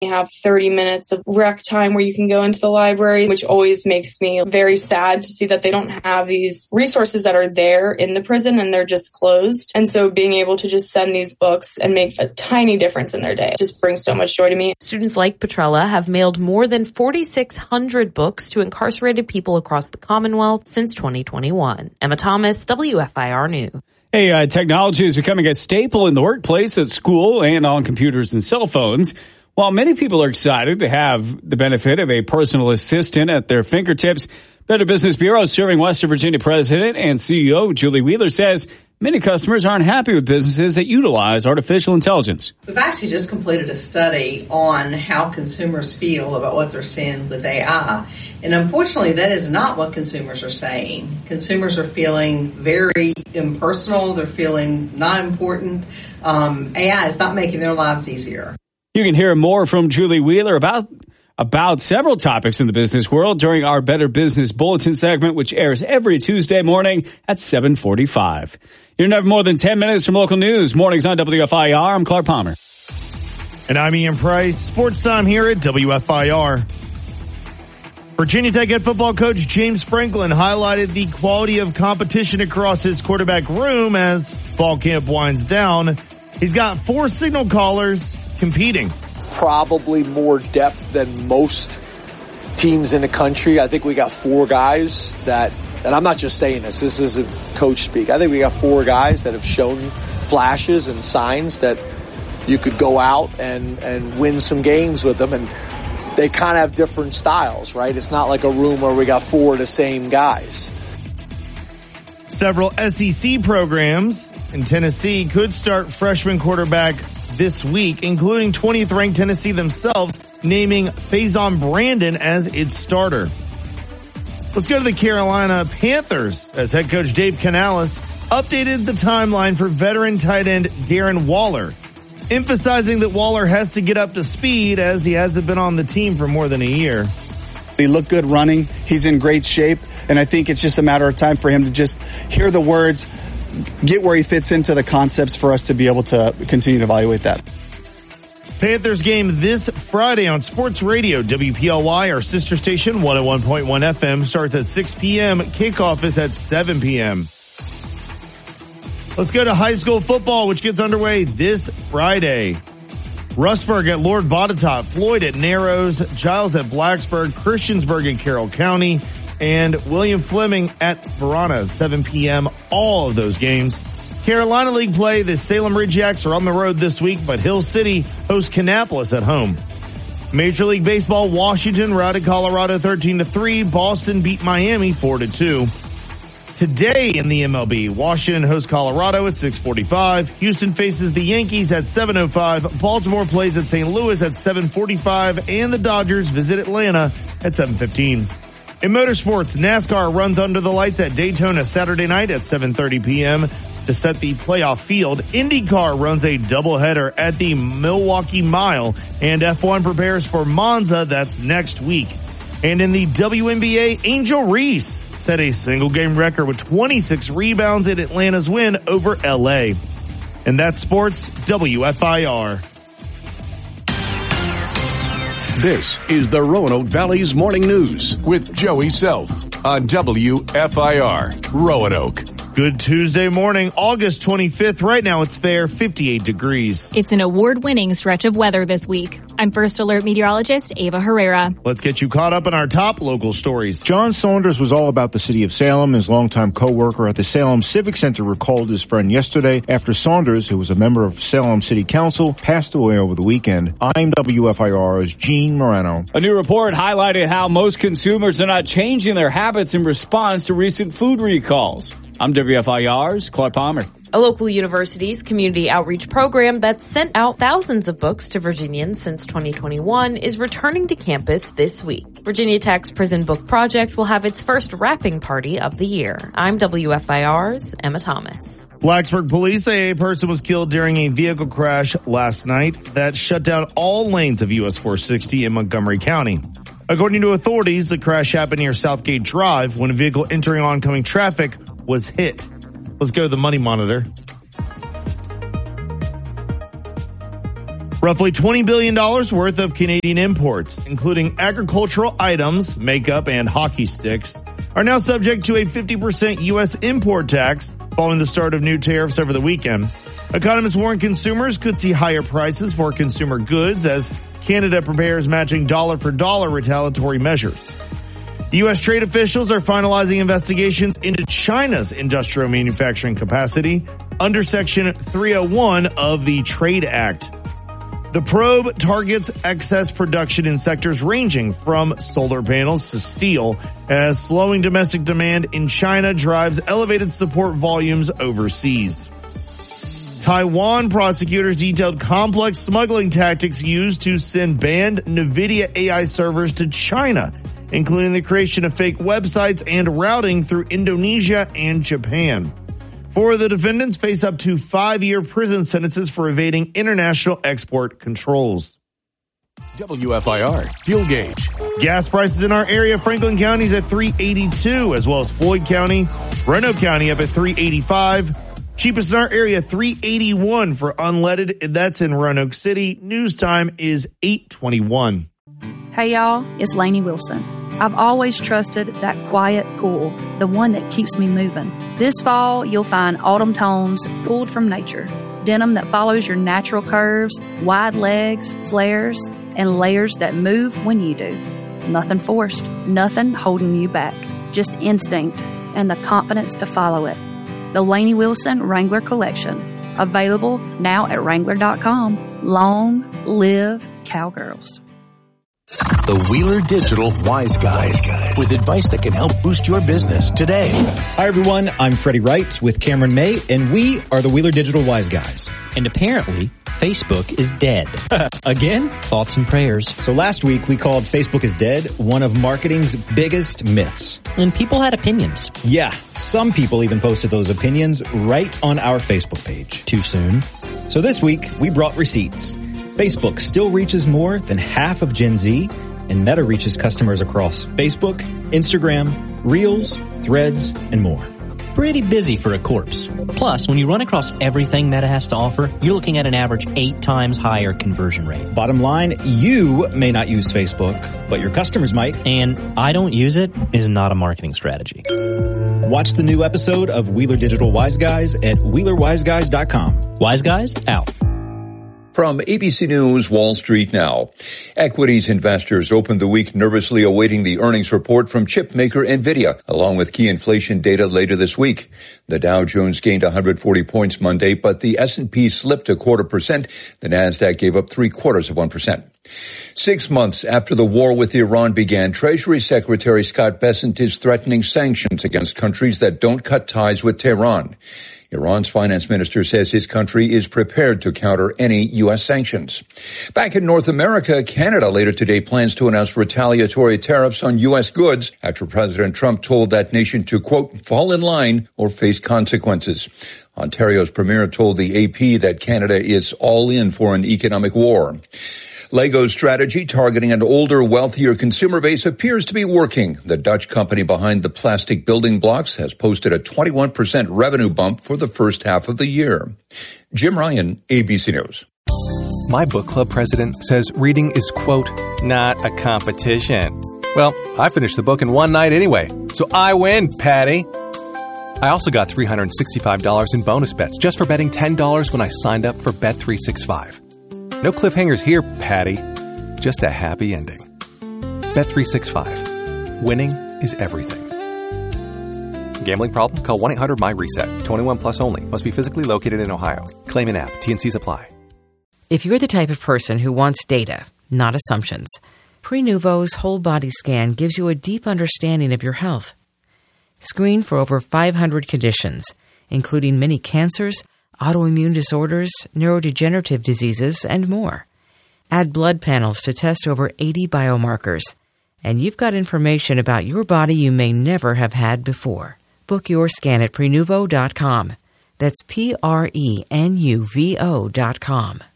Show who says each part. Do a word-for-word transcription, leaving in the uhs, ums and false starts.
Speaker 1: have thirty minutes of rec time where you can go into the library, which always makes me very sad to see that they don't have these resources that are there in the prison and they're just closed. And so being able to just send these books and make a tiny difference in their day just brings so much joy to me.
Speaker 2: Students like Petrella have mailed more than forty-six hundred books to incarcerated people across the Commonwealth since twenty twenty-one. Emma Thomas, W F I R News.
Speaker 3: Hey, uh, technology is becoming a staple in the workplace, at school, and on computers and cell phones. While many people are excited to have the benefit of a personal assistant at their fingertips, Better Business Bureau serving Western Virginia President and C E O Julie Wheeler says many customers aren't happy with businesses that utilize artificial intelligence.
Speaker 4: We've actually just completed a study on how consumers feel about what they're seeing with A I. And unfortunately, that is not what consumers are saying. Consumers are feeling very impersonal. They're feeling not important. Um, A I is not making their lives easier.
Speaker 3: You can hear more from Julie Wheeler about about several topics in the business world during our Better Business Bulletin segment, which airs every Tuesday morning at seven forty-five. You're never more than ten minutes from local news. Mornings on W F I R. I'm Clark Palmer.
Speaker 5: And I'm Ian Price. Sports time here at W F I R. Virginia Tech head football coach James Franklin highlighted the quality of competition across his quarterback room as fall camp winds down. He's got four signal callers competing.
Speaker 6: Probably more depth than most teams in the country. I think we got four guys that, and I'm not just saying this, this isn't coach speak. I think we got four guys that have shown flashes and signs that you could go out and, and win some games with them. And they kind of have different styles, right? It's not like a room where we got four of the same guys.
Speaker 5: Several S E C programs in Tennessee could start freshman quarterback this week, including twentieth ranked Tennessee themselves, naming Faison Brandon as its starter. Let's go to the Carolina Panthers as head coach Dave Canales updated the timeline for veteran tight end Darren Waller, emphasizing that Waller has to get up to speed as he hasn't been on the team for more than a year.
Speaker 7: He looked good running. He's in great shape, and I think it's just a matter of time for him to just hear the words, get where he fits into the concepts for us to be able to continue to evaluate that.
Speaker 5: Panthers game this Friday on Sports Radio W P L Y, our sister station, one oh one point one F M, starts at six p.m. Kickoff is at seven p.m. Let's go to high school football, which gets underway this Friday. Rustburg at Lord Botetourt, Floyd at Narrows, Giles at Blacksburg, Christiansburg at Carroll County, and William Fleming at Verona, seven p.m. All of those games. Carolina League play, the Salem Ridgeacs are on the road this week, but Hill City hosts Kannapolis at home. Major League Baseball, Washington routed Colorado thirteen to three. Boston beat Miami four to two. Today in the M L B, Washington hosts Colorado at six forty-five. Houston faces the Yankees at seven oh five. Baltimore plays at Saint Louis at seven forty-five. And the Dodgers visit Atlanta at seven fifteen. In motorsports, NASCAR runs under the lights at Daytona Saturday night at seven thirty p.m. to set the playoff field. IndyCar runs a doubleheader at the Milwaukee Mile, and F one prepares for Monza. That's next week. And in the W N B A, Angel Reese set a single-game record with twenty-six rebounds in Atlanta's win over L A. And that's sports, W F I R.
Speaker 8: This is the Roanoke Valley's Morning News with Joey Self on W F I R, Roanoke.
Speaker 5: Good Tuesday morning, August twenty-fifth. Right now it's fair, fifty-eight degrees.
Speaker 9: It's an award-winning stretch of weather this week. I'm First Alert meteorologist Ava Herrera.
Speaker 5: Let's get you caught up on our top local stories.
Speaker 10: John Saunders was all about the city of Salem. His longtime co-worker at the Salem Civic Center recalled his friend yesterday after Saunders, who was a member of Salem City Council, passed away over the weekend. I'm W F I R's Gene Morano.
Speaker 3: A new report highlighted how most consumers are not changing their habits in response to recent food recalls. I'm W F I R's Clark Palmer.
Speaker 2: A local university's community outreach program that's sent out thousands of books to Virginians since twenty twenty-one is returning to campus this week. Virginia Tech's Prison Book Project will have its first wrapping party of the year. I'm W F I R's Emma Thomas.
Speaker 5: Blacksburg police say a person was killed during a vehicle crash last night that shut down all lanes of U S four sixty in Montgomery County. According to authorities, the crash happened near Southgate Drive when a vehicle entering oncoming traffic was hit. Let's go to the Money Monitor. Roughly twenty billion dollars worth of Canadian imports, including agricultural items, makeup, and hockey sticks, are now subject to a fifty percent U S import tax following the start of new tariffs over the weekend. Economists warn consumers could see higher prices for consumer goods as Canada prepares matching dollar-for-dollar retaliatory measures. U S trade officials are finalizing investigations into China's industrial manufacturing capacity under Section three oh one of the Trade Act. The probe targets excess production in sectors ranging from solar panels to steel, as slowing domestic demand in China drives elevated support volumes overseas. Taiwan prosecutors detailed complex smuggling tactics used to send banned NVIDIA A I servers to China, including the creation of fake websites and routing through Indonesia and Japan. Four of the defendants face up to five-year prison sentences for evading international export controls.
Speaker 8: W F I R Fuel Gauge.
Speaker 5: Gas prices in our area, Franklin County is at three eighty-two, as well as Floyd County, Roanoke County up at three eighty-five. Cheapest in our area, three eighty-one for unleaded. That's in Roanoke City. News time is eight twenty-one.
Speaker 11: Hey y'all, it's Lainey Wilson. I've always trusted that quiet cool, the one that keeps me moving. This fall, you'll find autumn tones pulled from nature. Denim that follows your natural curves, wide legs, flares, and layers that move when you do. Nothing forced, nothing holding you back. Just instinct and the confidence to follow it. The Lainey Wilson Wrangler Collection. Available now at Wrangler dot com. Long live Cowgirls.
Speaker 12: The Wheeler Digital Wise Guys, with advice that can help boost your business today.
Speaker 13: Hi, everyone. I'm Freddie Wright with Cameron May, and we are the Wheeler Digital Wise Guys.
Speaker 14: And apparently, Facebook is dead.
Speaker 13: Again?
Speaker 14: Thoughts and prayers.
Speaker 13: So last week, we called Facebook is dead one of marketing's biggest myths.
Speaker 14: And people had opinions.
Speaker 13: Yeah, some people even posted those opinions right on our Facebook page.
Speaker 14: Too soon.
Speaker 13: So this week, we brought receipts. Facebook still reaches more than half of Gen Z, and Meta reaches customers across Facebook, Instagram, Reels, Threads, and more.
Speaker 14: Pretty busy for a corpse. Plus, when you run across everything Meta has to offer, you're looking at an average eight times higher conversion rate.
Speaker 13: Bottom line, you may not use Facebook, but your customers might.
Speaker 14: And I don't use it is not a marketing strategy.
Speaker 13: Watch the new episode of Wheeler Digital Wise Guys at Wheeler Wise Guys dot com.
Speaker 14: Wise Guys, out.
Speaker 15: From A B C News, Wall Street Now. Equities investors opened the week nervously awaiting the earnings report from chip maker NVIDIA, along with key inflation data later this week. The Dow Jones gained one hundred forty points Monday, but the S and P slipped a quarter percent. The Nasdaq gave up three quarters of one percent. Six months after the war with Iran began, Treasury Secretary Scott Bessent is threatening sanctions against countries that don't cut ties with Tehran. Iran's finance minister says his country is prepared to counter any U S sanctions. Back in North America, Canada later today plans to announce retaliatory tariffs on U S goods after President Trump told that nation to, quote, fall in line or face consequences. Ontario's premier told the A P that Canada is all in for an economic war. Lego's strategy targeting an older, wealthier consumer base appears to be working. The Dutch company behind the plastic building blocks has posted a twenty-one percent revenue bump for the first half of the year. Jim Ryan, A B C News.
Speaker 16: My book club president says reading is, quote, not a competition. Well, I finished the book in one night anyway, so I win, Patty. I also got three hundred sixty-five dollars in bonus bets just for betting ten dollars when I signed up for Bet three sixty-five. No cliffhangers here, Patty. Just a happy ending. Bet three sixty-five. Winning is everything. Gambling problem? Call one eight hundred M Y reset. twenty-one plus only. Must be physically located in Ohio. Claim in app. T N Cs apply.
Speaker 17: If you're the type of person who wants data, not assumptions, Prenuvo's whole body scan gives you a deep understanding of your health. Screen for over five hundred conditions, including many cancers, autoimmune disorders, neurodegenerative diseases, and more. Add blood panels to test over eighty biomarkers. And you've got information about your body you may never have had before. Book your scan at Prenuvo dot com. That's P R E N U V O dot com.